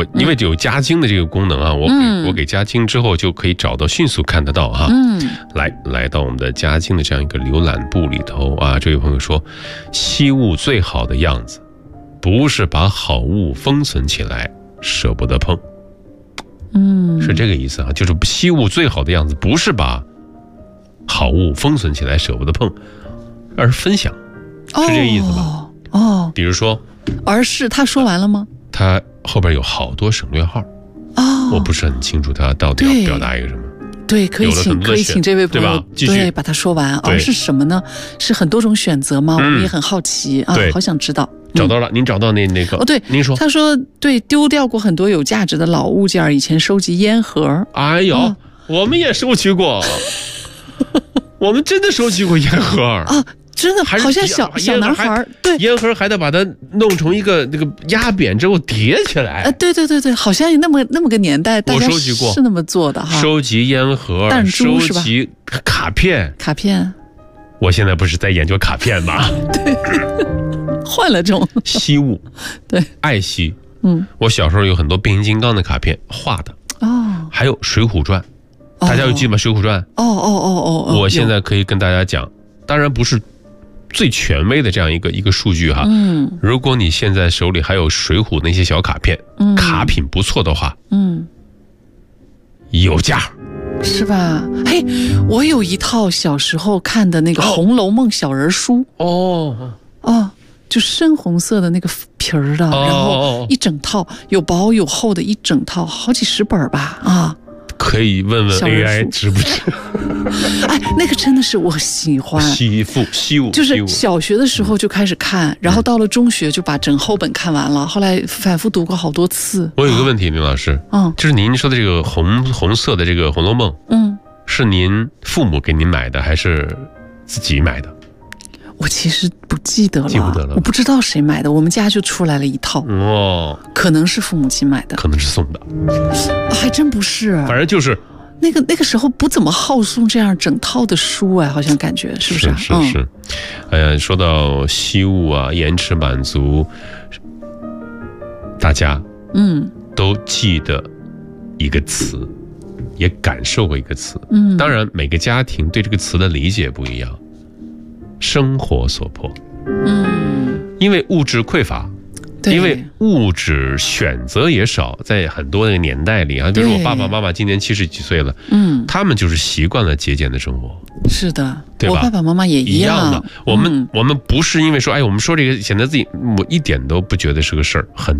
因为有加精的这个功能啊，我给加精之后就可以找到，迅速看得到哈。来到我们的加精的这样一个浏览部里头啊，这位朋友说，惜物最好的样子，不是把好物封存起来舍不得碰。是这个意思啊，就是惜物最好的样子，不是把好物封存起来舍不得碰，而是分享，是这个意思吧？比如说， 而是他说完了吗？ 他后边有好多省略号，我不是很清楚他到底要表达一个什么。 对，可以请这位朋友对把它说完。而是什么呢？是很多种选择吗？我们也很好奇啊，好想知道。 找到了，您找到那个对， 您说， 他说对，丢掉过很多有价值的老物件，以前收集烟盒。 哎呦，我们也收集过，我们真的收集过烟盒啊。 真的好像小男孩，对， 烟盒还得把它弄成一个那个压扁之后叠起来。 对，好像那么个年代，大家我收集过， 是那么做的哈。 收集烟盒，收集卡片。我现在不是在研究卡片吗？ 对，换了这种惜物， 对， 爱惜。我小时候有很多变形金刚的卡片画的，还有水浒传，大家有记得吗？水浒传。我现在可以跟大家讲，当然不是最权威的这样一个数据哈。如果你现在手里还有水浒那些小卡片，卡品不错的话，有价， 是吧？嘿，我有一套小时候看的那个《红楼梦》小人书。就深红色的那个皮儿的，然后一整套，有薄有厚的一整套，好几十本吧可以问问 AI 值不值？ 那个真的是我喜欢。 惜物， 就是小学的时候就开始看，然后到了中学就把整厚本看完了，后来反复读过好多次。 我有一个问题，林老师，就是您说的这个红色的这个《红楼梦》，是您父母给您买的还是自己买的？ 我其实不记得了，我不知道谁买的，我们家就出来了一套。可能是父母亲买的， 可能是送的， 还真不是。 反正就是那个时候不怎么好送这样整套的书好像感觉是不是？ 是。说到惜物啊，延迟满足，大家都记得一个词，也感受过一个词。当然每个家庭对这个词的理解不一样。生活所迫，因为物质匮乏，因为物质选择也少，在很多那个年代里啊，比如我爸爸妈妈今年70几岁了，他们就是习惯了节俭的生活。 是的， 对吧？ 我爸爸妈妈也一样的。 我们不是因为说，我们说这个显得自己，我一点都不觉得是个事儿，很